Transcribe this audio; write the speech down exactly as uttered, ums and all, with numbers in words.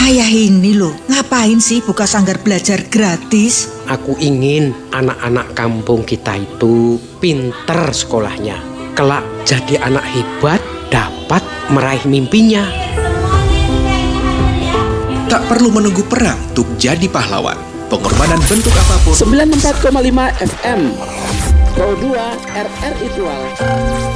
Ayah ini loh, ngapain sih buka sanggar belajar gratis? Aku ingin anak-anak kampung kita itu pinter sekolahnya. Kelak jadi anak hebat, dapat meraih mimpinya. Tak perlu menunggu perang untuk jadi pahlawan. Pengorbanan bentuk apapun. sembilan puluh empat koma lima F M Pro dua R R I Tual.